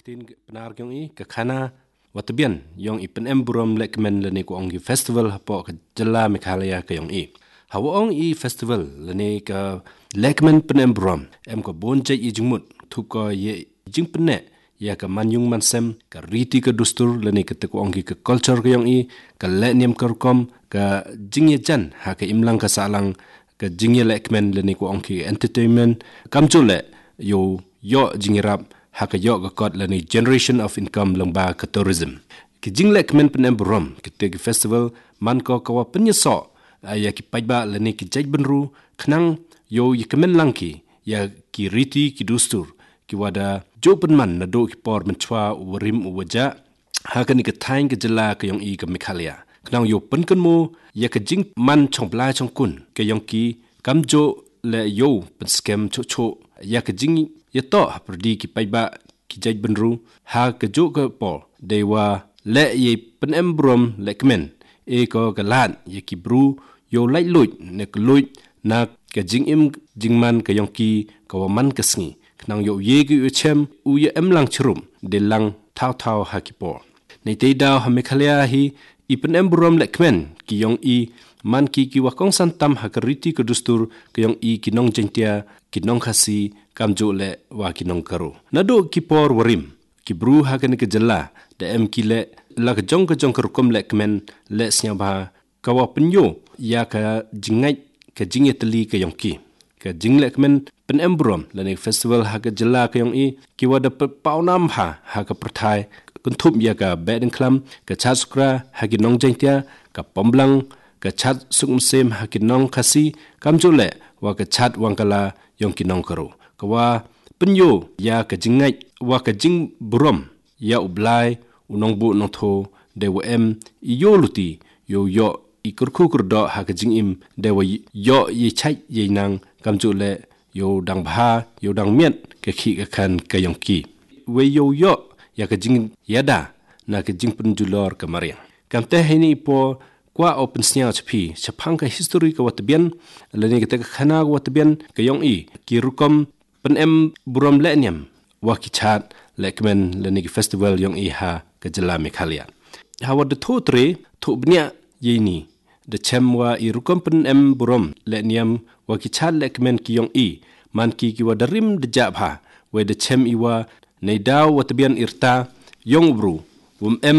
ketin penar yong I ke kana watabian yong I penem burom lekmen lene ko ongi festival hapo ke jela Meghalaya ke yong I. Hawa ong I festival lene ke lekmen penem burom em ko bonje I jingmut tu ko ye jing pene ya ke manyung mansem ke riti ke dustur lene ke te ko ongi ke culture ke yong I ke lekniam ke rukom ke jingye jan ha ke imlang ke salang ke jingye lekmen lene ko ongi entertainment kamjule yo jingirap haka yo gakot lani generation of income lengba ke tourism ki jinglek men penem burom ke te festival man ko kawa penyeso ya ki pajba lani ki jij benru knang yo yikemen langki ya ki riti ki dustur ki wada jo penman na do ki por menchwa urim uwaja haka ni ke thain ke jela ke yong I ke Meghalaya knang yo penken mo ya ke jing man chongpla chongkun ke yong ki kamjo le yo pen scam cho ya ke jing ya to perdi ki paiba ki jij benru ha ke jo ke pol dewa le ye penem brom lekmen e ko galan ye ki bru yo lai luj ne ke luj na ke jing im jingman ke yong ki ko man ke sngi knang yo ye ge chem u ye em lang chrum de lang thau ha ki pol nei te da ha Meghalaya hi I penem brom lekmen ki yong I man ki wakong santam ha keriti ke dustur ke yong I kinong jentia kinong khasi kamjo le wa kinong karo nado ki por warim ki bru ha ke jela de em ki le la ke jong kerukom le kemen le snyaba kawa penyo ya ka jingai ke jinge teli ke yong ki ke jingle kemen pen embrom le ne festival ha ke jela ke yong I ki wada paunam ha ke perthai kuntup ya ka bedeng klam ke chaskra ha ki nong jentia ka pomblang ke chat sumsem ha ki nong khasi kamjo le wa ke chat wangkala yong ki nong karo kawa penyo ya ke jingai wa ke jing burom ya ublai unong bu nong tho de wa em yo luti yo I kurku kurdo ha ke jing im de wa yo ye chai ye nang kamjo le yo dang bha yo dang miet ke khi ke khan ke yong ki we yo ya ke jing yada na ke jing penjulor ke mariang kam te hini po kwa open snya chpi chapang ka history ka watbian lene ke te khana watbian ke yong I ki rukom penem burom lekniam wa ki chat lekmen lene ki festival yong I ha ke jela Meghalaya ha wad thotre tho bnya yini de chemwa I rukom penem burom lekniam wa ki chat lekmen ki yong I man ki wadarim de jabha we de chem I wa nei daw watbian irta yong bru em